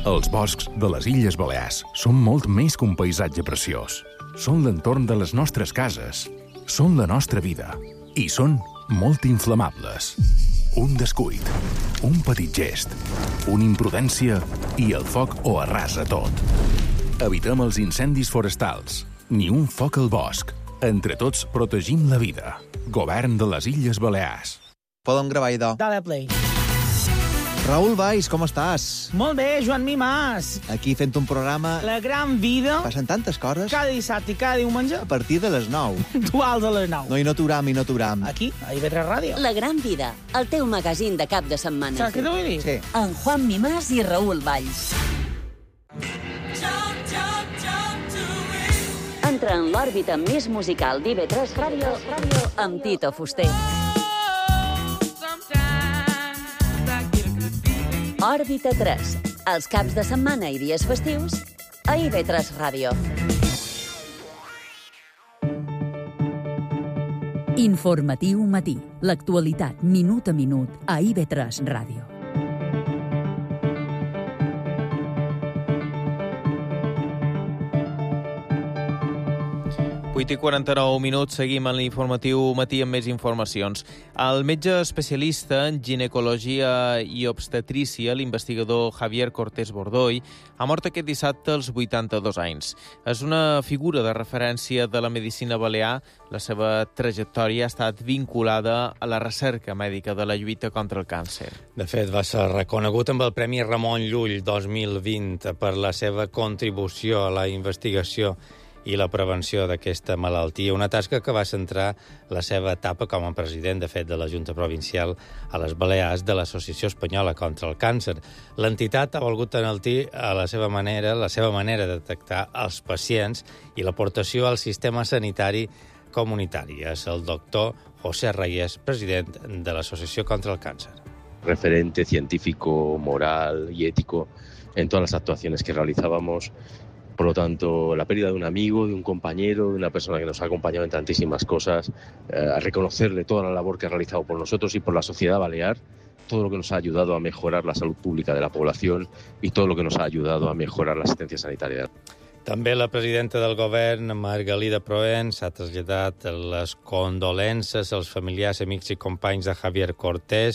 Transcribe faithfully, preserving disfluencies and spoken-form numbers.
Els boscs de les Illes Balears són molt més que un paisatge preciós. Són l'entorn de les nostres cases, són la nostra vida i són molt inflamables. Un descuit, un petit gest, una imprudència i el foc ho arrasa tot. Evitem els incendis forestals, ni un foc al bosc. Entre tots protegim la vida. Govern de les Illes Balears. Podem gravar, idò. Dale play. Raül Valls, com estàs? Molt bé, Joan Mimàs. Aquí fent un programa... La gran vida. Passen tantes coses. Cada dissabte i cada diumenge. A partir de les nou. Puntuals a les nou. No, i no t'uram, i no t'uram. Aquí, a I V tres Ràdio. La gran vida, el teu magazín de cap de setmana. Saps què t'ho vull dir? Sí. Amb Juan Mimàs i Raül Valls. Entra en l'òrbita més musical d'I V tres Ràdio amb Tito Fuster. Òrbita tres, els caps de setmana i dies festius a I V tres Ràdio. Informatiu matí. L'actualitat minut a minut a I V tres Ràdio. vuit i quaranta-nou minuts, seguim en l'informatiu matí amb més informacions. El metge especialista en ginecologia i obstetrícia, l'investigador Javier Cortés Bordoy, ha mort aquest dissabte als vuitanta-dos anys. És una figura de referència de la medicina balear. La seva trajectòria ha estat vinculada a la recerca mèdica de la lluita contra el càncer. De fet, va ser reconegut amb el Premi Ramon Llull dos mil vint per la seva contribució a la investigació i la prevenció d'aquesta malaltia, una tasca que va centrar la seva etapa com a president, de fet, de la Junta Provincial a les Balears de l'Associació Espanyola contra el Càncer. L'entitat ha volgut enaltir a la seva manera, la seva manera de detectar els pacients i l'aportació al sistema sanitari comunitari. És el doctor José Reyes, president de l'Associació contra el Càncer. Referente científico, moral y ético en todas las actuaciones que realizábamos. Por lo tanto, la pérdida de un amigo, de un compañero, de una persona que nos ha acompañado en tantísimas cosas, eh, a reconocerle toda la labor que ha realizado por nosotros y por la sociedad balear, todo lo que nos ha ayudado a mejorar la salud pública de la población y todo lo que nos ha ayudado a mejorar la asistencia sanitaria. També la presidenta del govern, Margalida Proens, ha traslladat les condolences als familiars, amics i companys de Javier Cortés